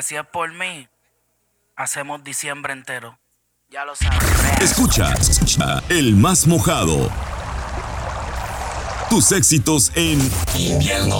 que si es por mí, hacemos diciembre entero. Ya lo sabes. Escucha el más mojado. Tus éxitos en invierno.